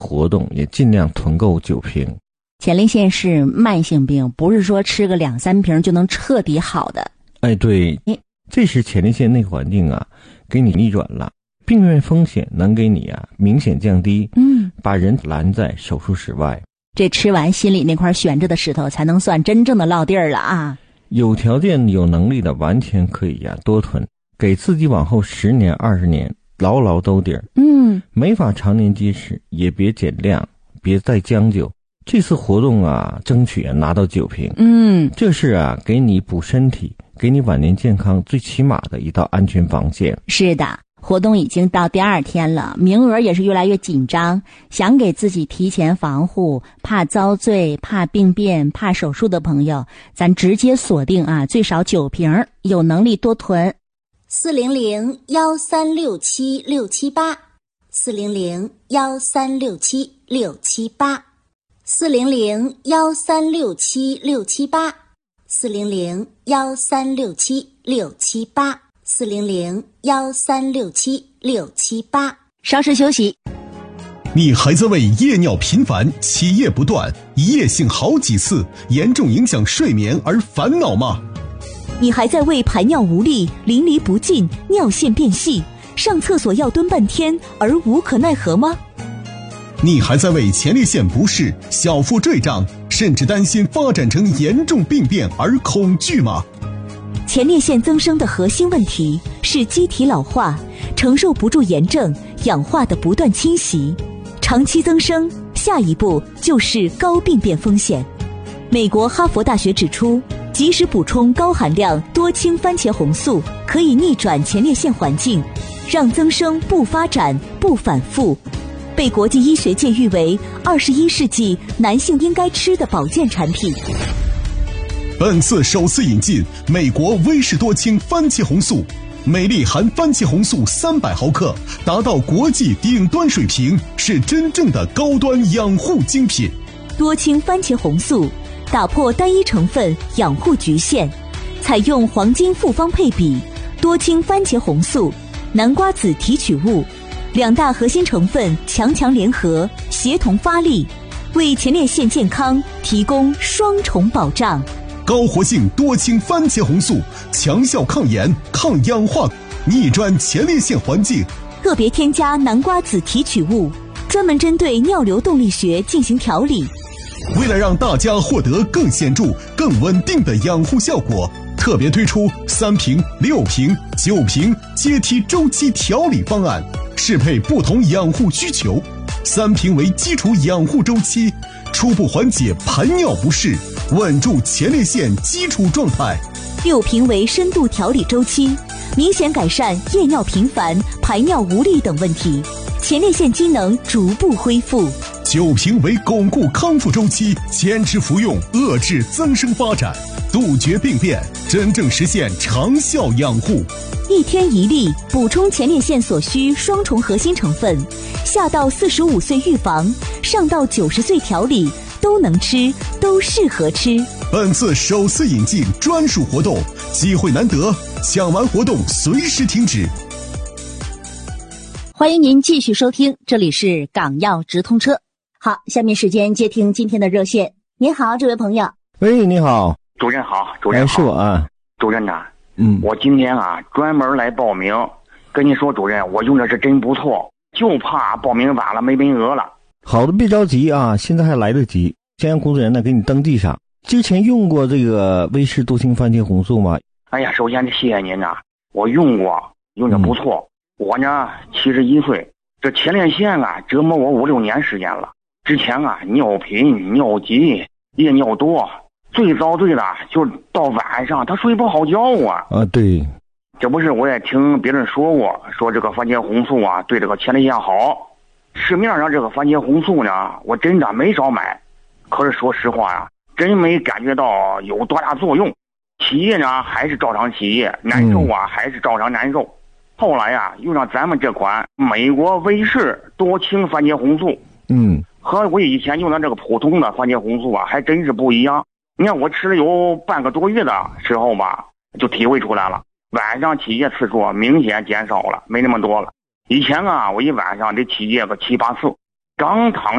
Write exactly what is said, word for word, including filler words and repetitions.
活动也尽量囤购酒瓶。 前列腺是慢性病，不是说吃个两三瓶就能彻底好的。 哎，对，这时前列腺内环境啊给你逆转了，病变风险能给你啊明显降低， 嗯， 把人拦在手术室外。 这吃完心里那块悬着的石头才能算真正的落地儿了啊！ 有条件有能力的完全可以呀、啊、多囤，给自己往后十年二十年牢牢兜底儿。 嗯， 没法常年结实，也别减量，别再将就。这次活动啊，争取啊拿到酒瓶。 嗯， 这是啊给你补身体，给你晚年健康最起码的一道安全防线。 是的，活动已经到第二天了，名额也是越来越紧张。想给自己提前防护，怕遭罪、怕病变、怕手术的朋友，咱直接锁定啊，最少九瓶，有能力多囤。 四零零幺三六七六七八，四零零幺三六七六七八，四零零幺三六七六七八，四零零幺三六七六七八，四零零幺三六七六七八。 稍事休息。 你还在为夜尿频繁、起夜不断、一夜性好几次、严重影响睡眠而烦恼吗？ 你还在为排尿无力、淋漓不尽、尿线变细、上厕所要蹲半天而无可奈何吗？ 你还在为前列腺不适、小腹坠胀，甚至担心发展成严重病变而恐惧吗？ 前列腺增生的核心问题是机体老化，承受不住炎症、氧化的不断侵袭，长期增生，下一步就是高病变风险。美国哈佛大学指出，及时补充高含量多氢番茄红素可以逆转前列腺环境，让增生不发展、不反复，被国际医学界誉为二十一世纪男性应该吃的保健产品。 本次首次引进美国威士多氢番茄红素，每粒含番茄红素三百毫克，达到国际顶端水平，是真正的高端养护精品。 多氢番茄红素打破单一成分养护局限，采用黄金复方配比，多氢番茄红素、南瓜籽提取物两大核心成分强强联合，协同发力，为前列腺健康提供双重保障。 高活性多氢番茄红素，强效抗炎、抗氧化，逆转前列腺环境。 特别添加南瓜籽提取物，专门针对尿流动力学进行调理。 为了让大家获得更显著、更稳定的养护效果，特别推出三瓶、六瓶、九瓶阶梯周期调理方案，适配不同养护需求。三瓶为基础养护周期，初步缓解排尿不适，稳住前列腺基础状态。 六瓶为深度调理周期，明显改善夜尿频繁、排尿无力等问题，前列腺机能逐步恢复。 九瓶为巩固康复周期，坚持服用，遏制增生发展，杜绝病变，真正实现长效养护。 一天一粒，补充前列腺所需双重核心成分，下到四十五岁预防，上到九十岁调理，都能吃，都适合吃。 本次首次引进专属活动，机会难得，抢完活动随时停止。 欢迎您继续收听，这里是港药直通车。好，下面时间接听今天的热线。您好，这位朋友。 喂，你好， 主任好，主任好。 哎，是我啊。 主任呐， 嗯， 我今天啊专门来报名，跟你说，主任，我用的是真不错，就怕报名晚了没名额了。 好的，别着急啊，现在还来得及，先让工作人员呢给你登记上。之前用过这个威士多氢番茄红素吗？ 哎呀，首先谢谢您呐、啊，我用过，用的不错。嗯、我呢七十一岁，这前列腺啊折磨我五六年时间了。之前啊尿频、尿急、夜尿多，最遭罪的就是到晚上他睡不好觉啊。 啊，对。 这不是我也听别人说过，说这个番茄红素啊对这个前列腺好。市面上这个番茄红素呢，我真的没少买，可是说实话呀、啊，真没感觉到有多大作用。起夜呢还是照常起夜，难受啊、嗯、还是照常难受。后来呀、啊、用上咱们这款美国威士多氢番茄红素， 嗯， 和我以前用的这个普通的番茄红素啊还真是不一样。你看我吃了有半个多月的时候吧，就体会出来了，晚上起夜次数明显减少了，没那么多了。以前啊我一晚上得起夜个七八次， 刚躺